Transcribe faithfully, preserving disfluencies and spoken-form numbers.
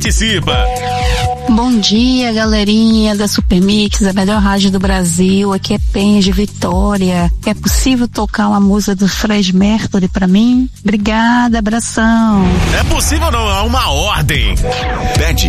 Participa. Bom dia, galerinha da Supermix, a melhor rádio do Brasil. Aqui é Penha de Vitória. É possível tocar uma música do Fred Mercury pra mim? Obrigada, abração. É possível não, é uma ordem. Pede